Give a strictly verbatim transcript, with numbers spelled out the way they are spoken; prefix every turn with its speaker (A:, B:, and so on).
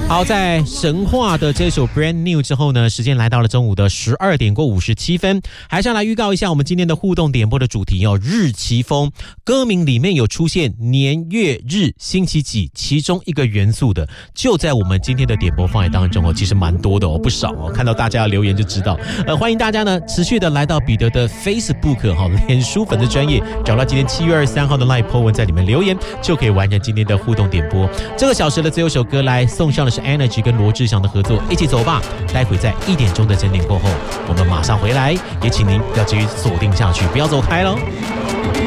A: 好，在神话的这首 Brand New 之后呢，时间来到了中午的十二点过五十七分，还是要来预告一下我们今天的互动点播的主题哦，日期风。歌名里面有出现年月日星期几其中一个元素的，就在我们今天的点播范围当中哦，其实蛮多的哦，不少哦，看到大家的留言就知道。呃，欢迎大家呢持续的来到彼得的 Facebook 哈、哦，脸书粉丝专页，找到今天七月二十三号的 Live po 文，在里面留言就可以完成今天的互动点播。这个小时的最后一首歌来送上的是 Energy 跟罗志祥的合作，一起走吧。待会在一点钟的整点过后，我们马上回来，也请您要继续锁定下去，不要走开喽。